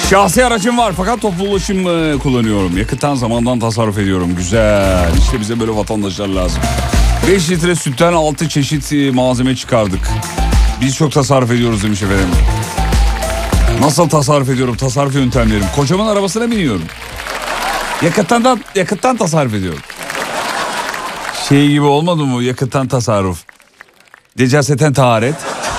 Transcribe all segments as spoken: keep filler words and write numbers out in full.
Şahsi aracım var fakat toplu ulaşım e, kullanıyorum. Yakıttan, zamandan tasarruf ediyorum. Güzel. İşte bize böyle vatandaşlar lazım. beş litre sütten altı çeşit e, malzeme çıkardık. Biz çok tasarruf ediyoruz demiş efendim. Nasıl tasarruf ediyorum? Tasarruf yöntemlerim. Kocamın arabasına biniyorum. Yakıttan da, yakıttan tasarruf ediyorum. Şey gibi olmadı mı? Yakıttan tasarruf. Decaseten taharet.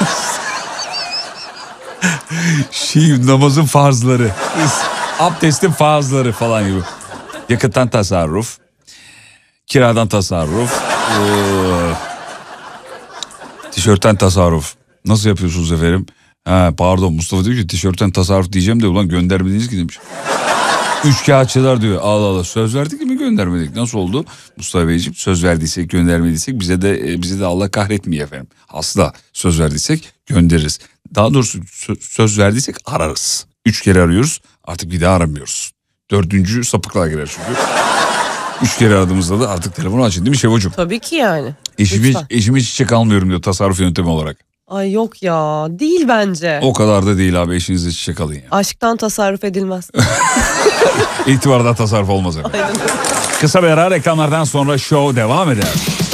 Şey, namazın farzları. Abdestin farzları falan gibi. Yakıttan tasarruf. Kiradan tasarruf. Ee, tişörtten tasarruf. Nasıl yapıyorsunuz efendim? Ha, pardon, Mustafa diyor ki tişörtten tasarruf diyeceğim de ulan göndermediniz ki demiş. Üç kağıtçılar diyor. Allah Allah, söz verdik mi göndermedik? Nasıl oldu Mustafa Beyciğim? Söz verdiysek göndermediysek bize de bize de Allah kahretmiyor efendim. Asla söz verdiysek göndeririz. Daha doğrusu söz verdiysek ararız. Üç kere arıyoruz, artık bir daha aramıyoruz. Dördüncü sapıklığa girer çünkü. Üç kere aradığımızda da artık telefonu açın değil mi Şevacığım? Tabii ki yani. Eşime, eşime çiçek almıyorum diyor tasarruf yöntemi olarak. Ay yok ya, değil bence. O kadar da değil abi, eşinize çiçek alın ya. Aşktan tasarruf edilmez. İtibardan tasarruf olmaz efendim. Aynen. Kısa bir ara, reklamlardan sonra show devam eder.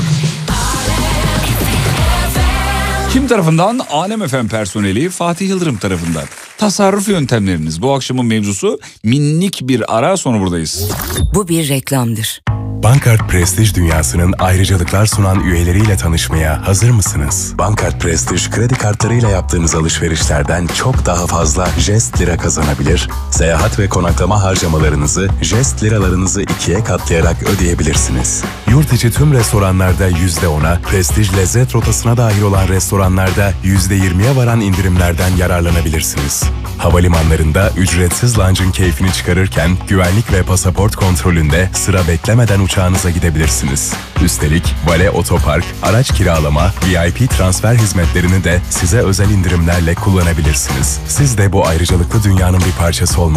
Kim tarafından? Alem F M personeli Fatih Yıldırım tarafından. Tasarruf yöntemleriniz. Bu akşamın mevzusu, minik bir ara, sonra buradayız. Bu bir reklamdır. Bankart Prestij dünyasının ayrıcalıklar sunan üyeleriyle tanışmaya hazır mısınız? Bankart Prestij kredi kartlarıyla yaptığınız alışverişlerden çok daha fazla Jest Lira kazanabilir, seyahat ve konaklama harcamalarınızı Jest Liralarınızı ikiye katlayarak ödeyebilirsiniz. Yurt içi tüm restoranlarda yüzde ona, Prestij lezzet rotasına dahil olan restoranlarda yüzde yirmiye varan indirimlerden yararlanabilirsiniz. Havalimanlarında ücretsiz lounge'ın keyfini çıkarırken güvenlik ve pasaport kontrolünde sıra beklemeden uçağınıza gidebilirsiniz. Üstelik vale otopark, araç kiralama, V I P transfer hizmetlerini de size özel indirimlerle kullanabilirsiniz. Siz de bu ayrıcalıklı dünyanın bir parçası olmak